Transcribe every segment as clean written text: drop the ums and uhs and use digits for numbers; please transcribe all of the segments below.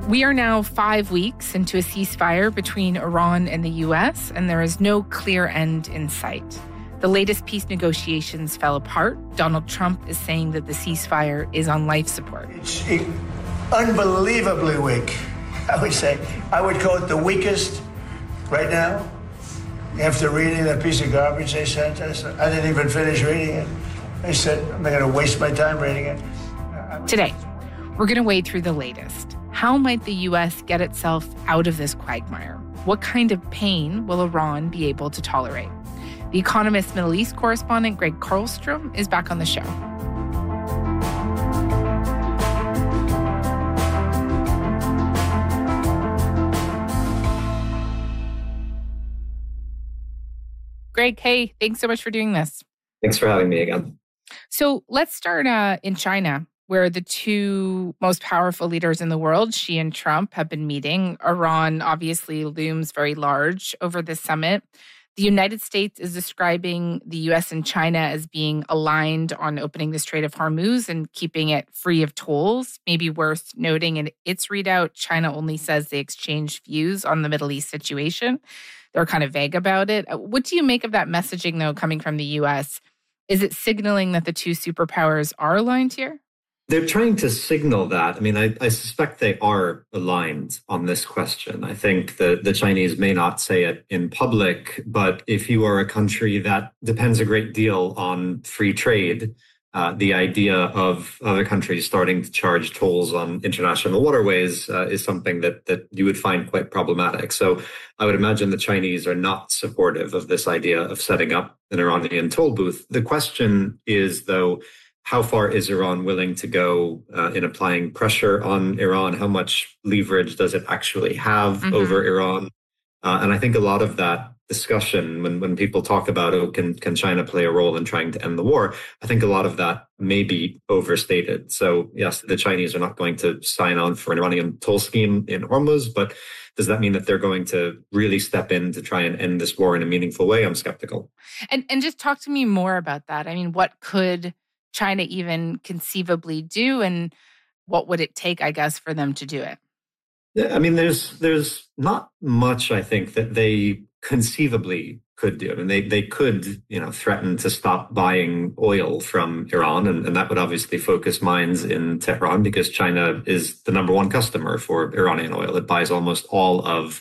We are now 5 weeks into a ceasefire between Iran and the U.S., and there is no clear end in sight. The latest peace negotiations fell apart. Donald Trump is saying that the ceasefire is on life support. It's unbelievably weak, I would say. I would call it the weakest right now. After reading that piece of garbage they sent us, I didn't even finish reading it. I said, I'm not going to waste my time reading it. Today, we're going to wade through the latest. How might the U.S. get itself out of this quagmire? What kind of pain will Iran be able to tolerate? The Economist Middle East correspondent Greg Karlstrom is back on the show. Greg, hey, thanks so much for doing this. Thanks for having me again. So let's start in China, where the two most powerful leaders in the world, Xi and Trump, have been meeting. Iran obviously looms very large over this summit. The United States is describing the U.S. and China as being aligned on opening the Strait of Hormuz and keeping it free of tolls. Maybe worth noting in its readout, China only says they exchanged views on the Middle East situation. They're kind of vague about it. What do you make of that messaging, though, coming from the U.S.? Is it signaling that the two superpowers are aligned here? They're trying to signal that. I mean, I suspect they are aligned on this question. I think the Chinese may not say it in public, but if you are a country that depends a great deal on free trade, the idea of other countries starting to charge tolls on international waterways is something that you would find quite problematic. So I would imagine the Chinese are not supportive of this idea of setting up an Iranian toll booth. The question is, though, how far is Iran willing to go in applying pressure on Iran? How much leverage does it actually have over Iran? And I think a lot of that discussion, when people talk about, can China play a role in trying to end the war? I think a lot of that may be overstated. So yes, the Chinese are not going to sign on for an Iranian toll scheme in Hormuz, but does that mean that they're going to really step in to try and end this war in a meaningful way? I'm skeptical. And just talk to me more about that. I mean, what could China even conceivably do, and what would it take, I guess, for them to do it? Yeah, I mean, there's not much, I think, that they conceivably could do. I mean, they could, threaten to stop buying oil from Iran, and that would obviously focus minds in Tehran because China is the number one customer for Iranian oil. It buys almost all of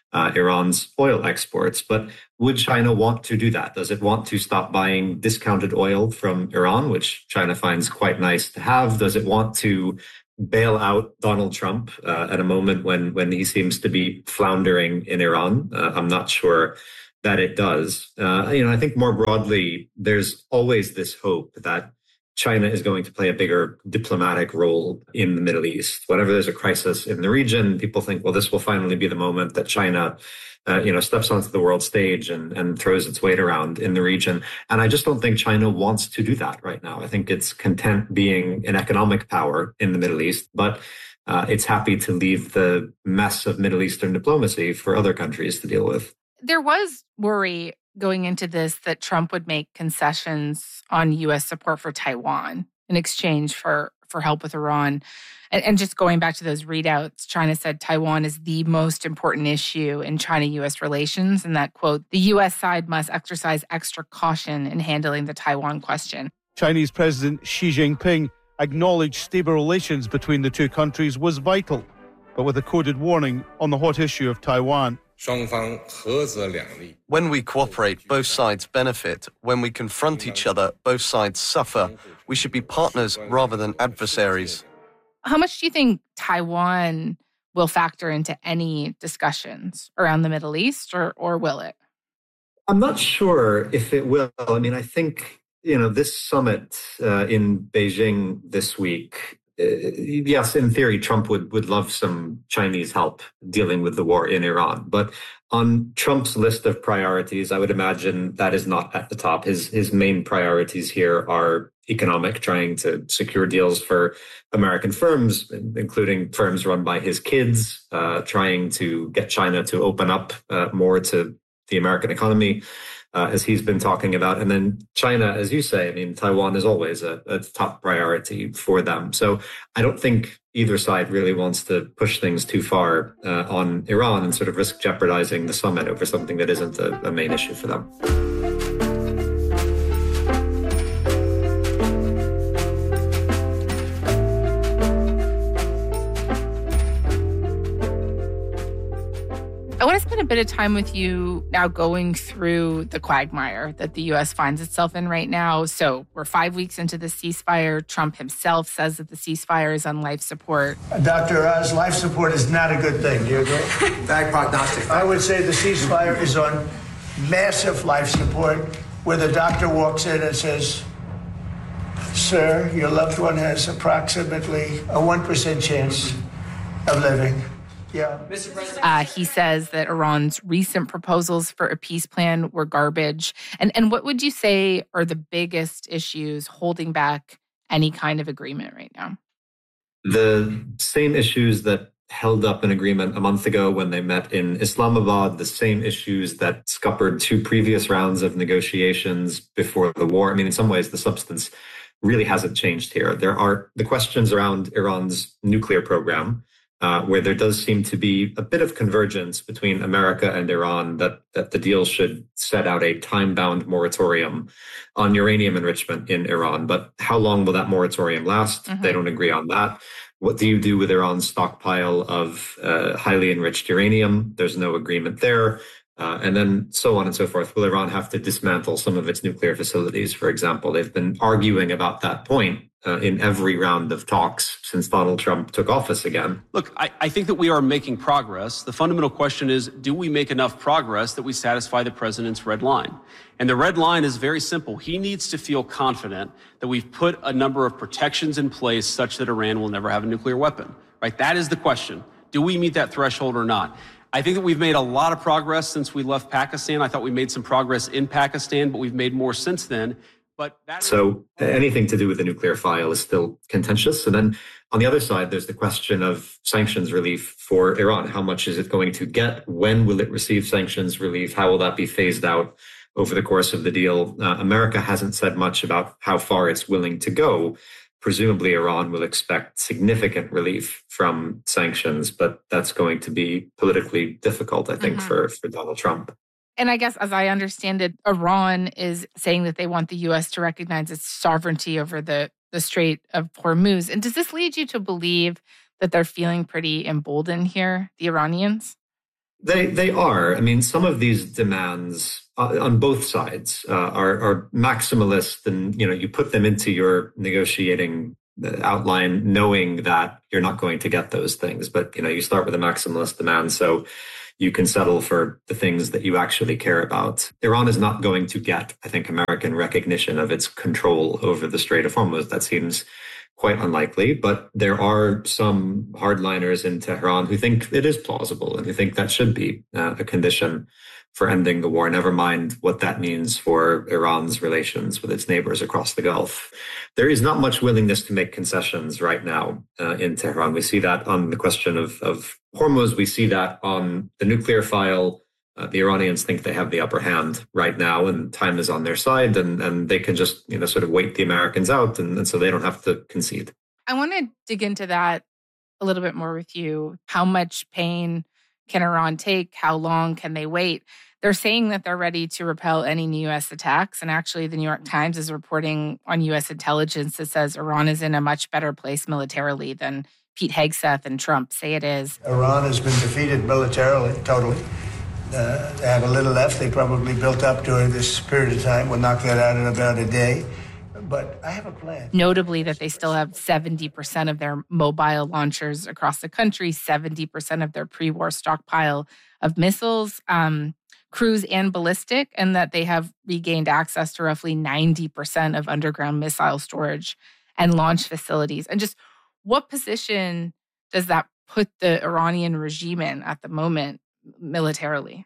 Iran's oil exports. But would China want to do that? Does it want to stop buying discounted oil from Iran, which China finds quite nice to have? Does it want to bail out Donald Trump at a moment when he seems to be floundering in Iran? I'm not sure that it does. I think more broadly, there's always this hope that China is going to play a bigger diplomatic role in the Middle East. Whenever there's a crisis in the region, people think, well, this will finally be the moment that China, steps onto the world stage and throws its weight around in the region. And I just don't think China wants to do that right now. I think it's content being an economic power in the Middle East, but it's happy to leave the mess of Middle Eastern diplomacy for other countries to deal with. There was worry going into this that Trump would make concessions on U.S. support for Taiwan in exchange for help with Iran. And just going back to those readouts, China said Taiwan is the most important issue in China-U.S. relations, and that, quote, the U.S. side must exercise extra caution in handling the Taiwan question. Chinese President Xi Jinping acknowledged stable relations between the two countries was vital, but with a coded warning on the hot issue of Taiwan. When we cooperate, both sides benefit. When we confront each other, both sides suffer. We should be partners rather than adversaries. How much do you think Taiwan will factor into any discussions around the Middle East, or will it? I'm not sure if it will. I mean, I think, this summit in Beijing this week, yes, in theory, Trump would love some Chinese help dealing with the war in Iran. But on Trump's list of priorities, I would imagine that is not at the top. His main priorities here are economic, trying to secure deals for American firms, including firms run by his kids, trying to get China to open up more to the American economy, as he's been talking about. And then China, as you say, I mean, Taiwan is always a top priority for them. So I don't think, either side really wants to push things too far on Iran and sort of risk jeopardizing the summit over something that isn't a main issue for them. I want to spend a bit of time with you now going through the quagmire that the U.S. finds itself in right now. So we're 5 weeks into the ceasefire. Trump himself says that the ceasefire is on life support. Dr. Oz, life support is not a good thing. Do you agree? Bad prognostic. I would say the ceasefire is on massive life support, where the doctor walks in and says, sir, your loved one has approximately a 1% chance of living. Yeah. He says that Iran's recent proposals for a peace plan were garbage. And what would you say are the biggest issues holding back any kind of agreement right now? The same issues that held up an agreement a month ago when they met in Islamabad, the same issues that scuppered 2 previous rounds of negotiations before the war. I mean, in some ways, the substance really hasn't changed here. There are the questions around Iran's nuclear program, where there does seem to be a bit of convergence between America and Iran that the deal should set out a time-bound moratorium on uranium enrichment in Iran. But how long will that moratorium last? They don't agree on that. What do you do with Iran's stockpile of highly enriched uranium? There's no agreement there. And then so on and so forth. Will Iran have to dismantle some of its nuclear facilities, for example? They've been arguing about that point in every round of talks since Donald Trump took office again. Look, I think that we are making progress. The fundamental question is, do we make enough progress that we satisfy the president's red line? And the red line is very simple. He needs to feel confident that we've put a number of protections in place such that Iran will never have a nuclear weapon, right? That is the question. Do we meet that threshold or not? I think that we've made a lot of progress since we left Pakistan. I thought we made some progress in Pakistan, but we've made more since then. So anything to do with the nuclear file is still contentious. And then on the other side, there's the question of sanctions relief for Iran. How much is it going to get? When will it receive sanctions relief? How will that be phased out over the course of the deal? America hasn't said much about how far it's willing to go. Presumably, Iran will expect significant relief from sanctions, but that's going to be politically difficult, I think, for Donald Trump. And I guess, as I understand it, Iran is saying that they want the U.S. to recognize its sovereignty over the Strait of Hormuz. And does this lead you to believe that they're feeling pretty emboldened here, the Iranians? They are. I mean, some of these demands on both sides are maximalist, and you put them into your negotiating outline knowing that you're not going to get those things. But you start with a maximalist demand, so you can settle for the things that you actually care about. Iran is not going to get, I think, American recognition of its control over the Strait of Hormuz. That seems quite unlikely, but there are some hardliners in Tehran who think it is plausible and who think that should be a condition for ending the war, never mind what that means for Iran's relations with its neighbors across the Gulf. There is not much willingness to make concessions right now in Tehran. We see that on the question of Hormuz. We see that on the nuclear file. The Iranians think they have the upper hand right now, and time is on their side, and they can just sort of wait the Americans out, and so they don't have to concede. I want to dig into that a little bit more with you. How much pain can Iran take? How long can they wait? They're saying that they're ready to repel any new U.S. attacks. And actually, the New York Times is reporting on U.S. intelligence that says Iran is in a much better place militarily than Pete Hegseth and Trump say it is. Iran has been defeated militarily, totally. They have a little left. They probably built up during this period of time. We'll knock that out in about a day. But I have a plan. Notably that they still have 70% of their mobile launchers across the country, 70% of their pre-war stockpile of missiles, cruise and ballistic, and that they have regained access to roughly 90% of underground missile storage and launch facilities. And just what position does that put the Iranian regime in at the moment militarily?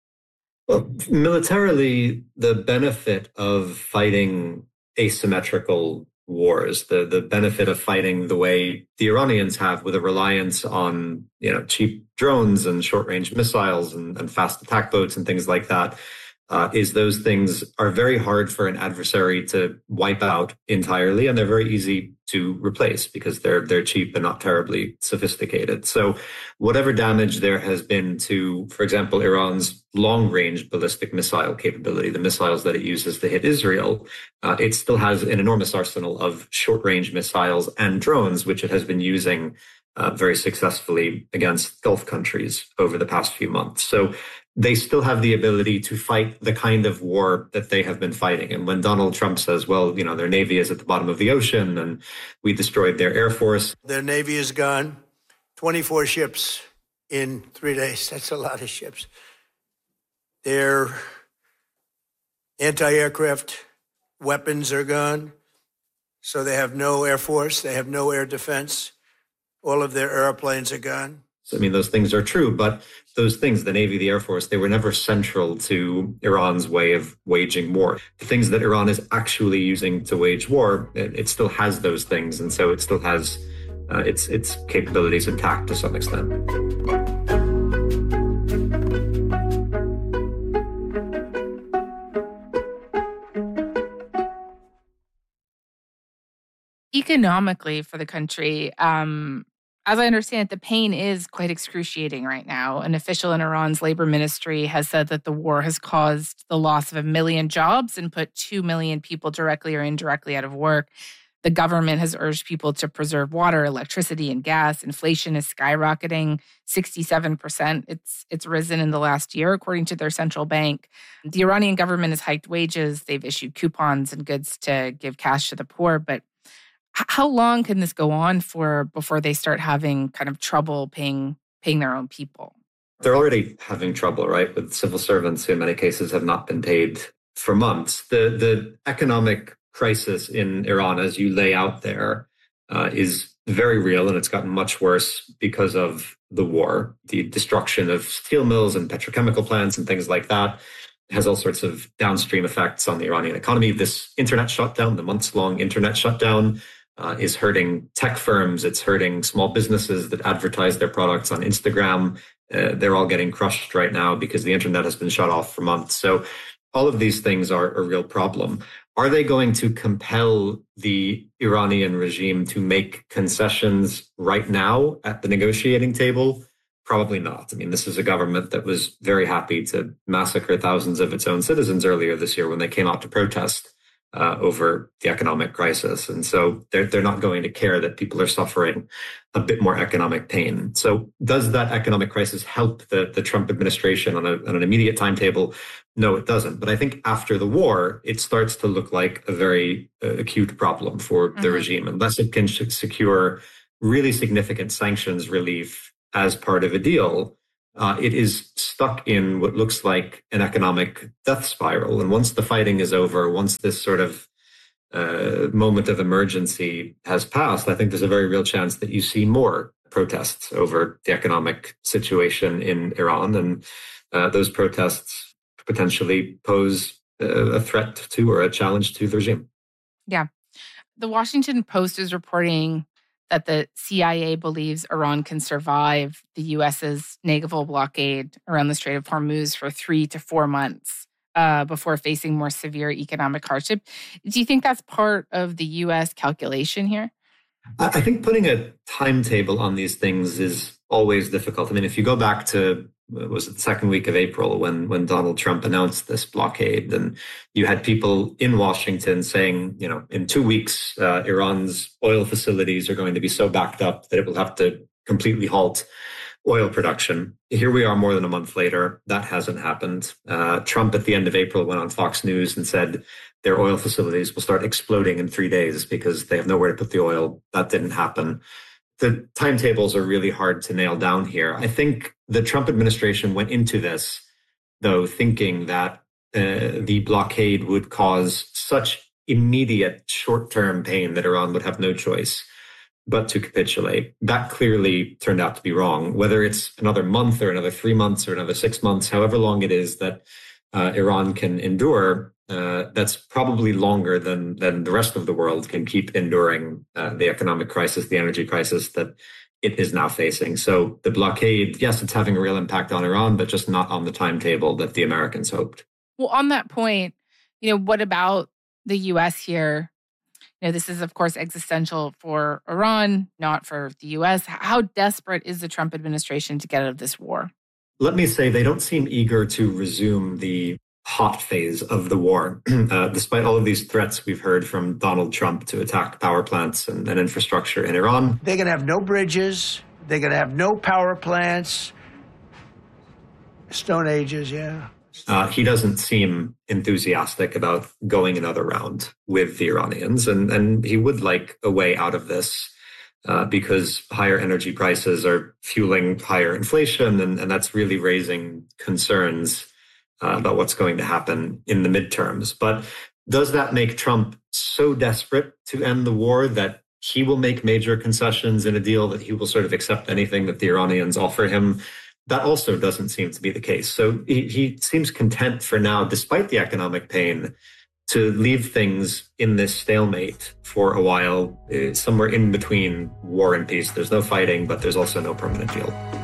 Well, militarily, the benefit of fighting asymmetrical wars, the benefit of fighting the way the Iranians have, with a reliance on cheap drones and short-range missiles and fast attack boats and things like that, is those things are very hard for an adversary to wipe out entirely, and they're very easy to replace because they're cheap and not terribly sophisticated. So whatever damage there has been to, for example, Iran's long-range ballistic missile capability, the missiles that it uses to hit Israel, it still has an enormous arsenal of short-range missiles and drones, which it has been using very successfully against Gulf countries over the past few months. So they still have the ability to fight the kind of war that they have been fighting. And when Donald Trump says, well, you know, their Navy is at the bottom of the ocean and we destroyed their Air Force. Their Navy is gone. 24 ships in 3 days. That's a lot of ships. Their anti-aircraft weapons are gone. So they have no Air Force. They have no air defense. All of their airplanes are gone. I mean, those things are true, but those things, the Navy, the Air Force, they were never central to Iran's way of waging war. The things that Iran is actually using to wage war, it still has those things. And so it still has its capabilities intact to some extent. Economically for the country, as I understand it, the pain is quite excruciating right now. An official in Iran's labor ministry has said that the war has caused the loss of 1 million jobs and put 2 million people directly or indirectly out of work. The government has urged people to preserve water, electricity, and gas. Inflation is skyrocketing 67%. It's risen in the last year, according to their central bank. The Iranian government has hiked wages. They've issued coupons and goods to give cash to the poor. But how long can this go on for before they start having kind of trouble paying their own people? They're already having trouble, right, with civil servants who in many cases have not been paid for months. The economic crisis in Iran, as you lay out there, is very real, and it's gotten much worse because of the war. The destruction of steel mills and petrochemical plants and things like that has all sorts of downstream effects on the Iranian economy. This internet shutdown, the months-long internet shutdown, is hurting tech firms. It's hurting small businesses that advertise their products on Instagram. They're all getting crushed right now because the internet has been shut off for months. So all of these things are a real problem. Are they going to compel the Iranian regime to make concessions right now at the negotiating table? Probably not. I mean, this is a government that was very happy to massacre thousands of its own citizens earlier this year when they came out to protest over the economic crisis. And so they're not going to care that people are suffering a bit more economic pain. So does that economic crisis help the Trump administration on an immediate timetable? No, it doesn't. But I think after the war, it starts to look like a very acute problem for the regime. Unless it can secure really significant sanctions relief as part of a deal, it is stuck in what looks like an economic death spiral. And once the fighting is over, once this sort of moment of emergency has passed, I think there's a very real chance that you see more protests over the economic situation in Iran. And those protests potentially pose a threat to or a challenge to the regime. Yeah. The Washington Post is reporting that the CIA believes Iran can survive the U.S.'s naval blockade around the Strait of Hormuz for 3 to 4 months before facing more severe economic hardship. Do you think that's part of the U.S. calculation here? I think putting a timetable on these things is always difficult. I mean, if you go back to, was it the second week of April when Donald Trump announced this blockade, and you had people in Washington saying, you know, in 2 weeks, Iran's oil facilities are going to be so backed up that it will have to completely halt oil production. Here we are more than a month later. That hasn't happened. Trump at the end of April went on Fox News and said their oil facilities will start exploding in 3 days because they have nowhere to put the oil. That didn't happen. The timetables are really hard to nail down here. I think the Trump administration went into this, though, thinking that the blockade would cause such immediate short-term pain that Iran would have no choice but to capitulate. That clearly turned out to be wrong. Whether it's another month or another 3 months or another 6 months, however long it is that Iran can endure, that's probably longer than the rest of the world can keep enduring the economic crisis, the energy crisis that it is now facing. So the blockade, yes, it's having a real impact on Iran, but just not on the timetable that the Americans hoped. Well, on that point, what about the U.S. here? This is, of course, existential for Iran, not for the U.S. How desperate is the Trump administration to get out of this war? Let me say they don't seem eager to resume the hot phase of the war. Despite all of these threats we've heard from Donald Trump to attack power plants and infrastructure in Iran. They're going to have no bridges. They're going to have no power plants. Stone Ages, yeah. He doesn't seem enthusiastic about going another round with the Iranians, and he would like a way out of this because higher energy prices are fueling higher inflation, and that's really raising concerns about what's going to happen in the midterms. But does that make Trump so desperate to end the war that he will make major concessions in a deal, that he will sort of accept anything that the Iranians offer him? That also doesn't seem to be the case. So he seems content for now, despite the economic pain, to leave things in this stalemate for a while, somewhere in between war and peace. There's no fighting, but there's also no permanent deal.